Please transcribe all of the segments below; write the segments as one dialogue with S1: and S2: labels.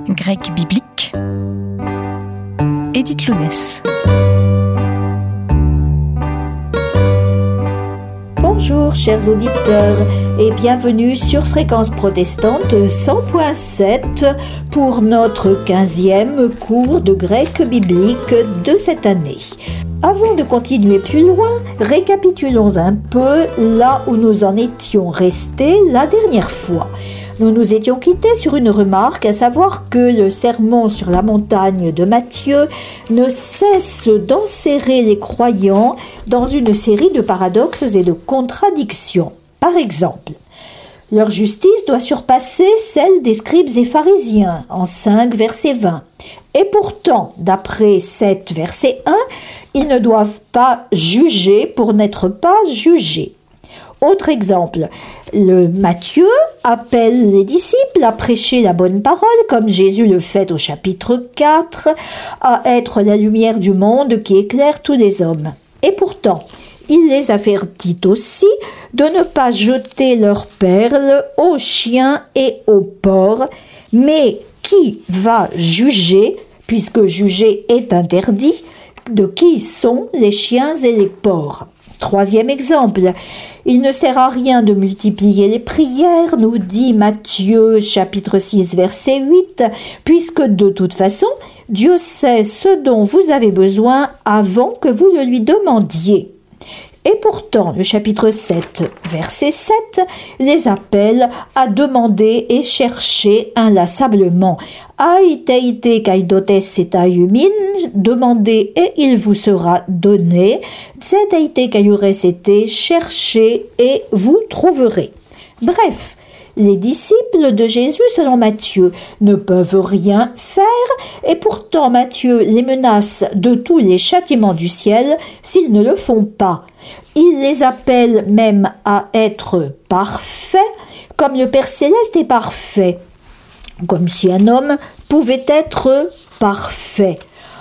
S1: Grec biblique, Edith Lounès.
S2: Bonjour chers auditeurs et bienvenue sur Fréquence Protestante 100.7 pour notre 15e cours de grec biblique de cette année. Avant de continuer plus loin, récapitulons un peu là où nous en étions restés la dernière fois. Nous nous étions quittés sur une remarque, à savoir que le sermon sur la montagne de Matthieu ne cesse d'enserrer les croyants dans une série de paradoxes et de contradictions. Par exemple, leur justice doit surpasser celle des scribes et pharisiens, en 5 verset 20. Et pourtant, d'après 7 verset 1, ils ne doivent pas juger pour n'être pas jugés. Autre exemple, le Matthieu appelle les disciples à prêcher la bonne parole, comme Jésus le fait au chapitre 4, à être la lumière du monde qui éclaire tous les hommes. Et pourtant, il les avertit aussi de ne pas jeter leurs perles aux chiens et aux porcs, mais qui va juger, puisque juger est interdit, de qui sont les chiens et les porcs. Troisième exemple, il ne sert à rien de multiplier les prières, nous dit Matthieu chapitre 6 verset 8, puisque de toute façon, Dieu sait ce dont vous avez besoin avant que vous le lui demandiez. Et pourtant, le chapitre 7, verset 7, les appelle à demander et chercher inlassablement. Aiteite kaidotes etaiumin, demandez et il vous sera donné. Tseteite kaiuresete, cherchez et vous trouverez. Bref, les disciples de Jésus, selon Matthieu, ne peuvent rien faire et pourtant Matthieu les menace de tous les châtiments du ciel s'ils ne le font pas. Il les appelle même à être parfaits, comme le Père Céleste est parfait, comme si un homme pouvait être parfait.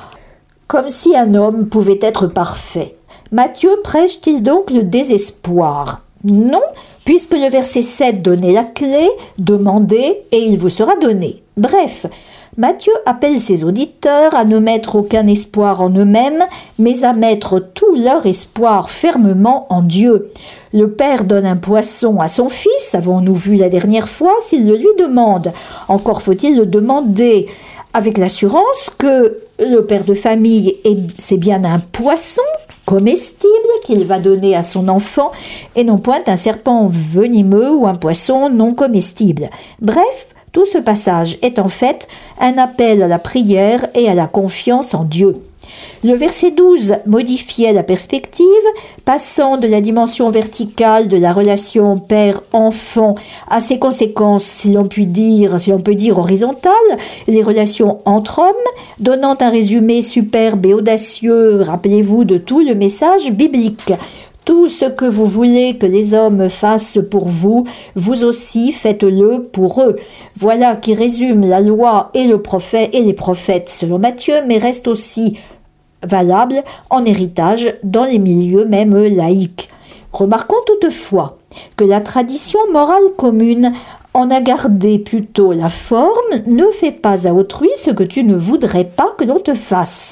S2: Comme si un homme pouvait être parfait. Matthieu prêche-t-il donc le désespoir? Non, puisque le verset 7 donnait la clé, demandez et il vous sera donné. Bref, Matthieu appelle ses auditeurs à ne mettre aucun espoir en eux-mêmes, mais à mettre tout leur espoir fermement en Dieu. Le Père donne un poisson à son fils, avons-nous vu la dernière fois, s'il le lui demande. Encore faut-il le demander avec l'assurance que le père de famille, c'est bien un poisson comestible qu'il va donner à son enfant et non point un serpent venimeux ou un poisson non comestible. Bref, tout ce passage est en fait un appel à la prière et à la confiance en Dieu. Le verset 12 modifiait la perspective, passant de la dimension verticale de la relation père-enfant à ses conséquences, si l'on peut dire horizontales, les relations entre hommes, donnant un résumé superbe et audacieux, rappelez-vous, de tout le message biblique. Tout ce que vous voulez que les hommes fassent pour vous, vous aussi faites-le pour eux. Voilà qui résume la loi et les prophètes selon Matthieu, mais reste aussi valable en héritage dans les milieux même laïques. Remarquons toutefois que la tradition morale commune en a gardé plutôt la forme, ne fais pas à autrui ce que tu ne voudrais pas que l'on te fasse.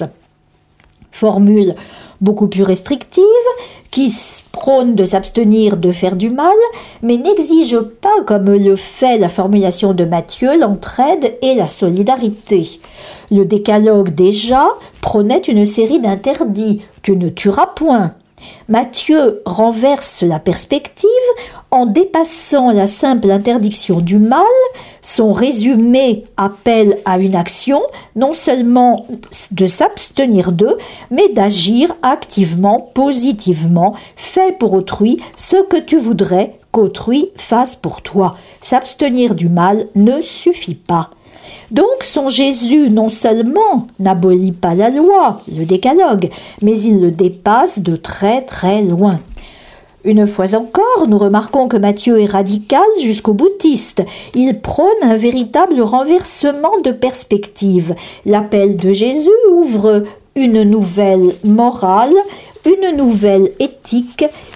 S2: Formule beaucoup plus restrictive, qui prône de s'abstenir de faire du mal, mais n'exige pas, comme le fait la formulation de Matthieu, l'entraide et la solidarité. Le décalogue déjà prônait une série d'interdits, tu ne tueras point. Matthieu renverse la perspective en dépassant la simple interdiction du mal. Son résumé appelle à une action, non seulement de s'abstenir d'eux, mais d'agir activement, positivement, fais pour autrui ce que tu voudrais qu'autrui fasse pour toi. S'abstenir du mal ne suffit pas. Donc son Jésus non seulement n'abolit pas la loi, le décalogue, mais il le dépasse de très très loin. Une fois encore, nous remarquons que Matthieu est radical jusqu'au boutiste. Il prône un véritable renversement de perspective. L'appel de Jésus ouvre une nouvelle morale, une nouvelle éthique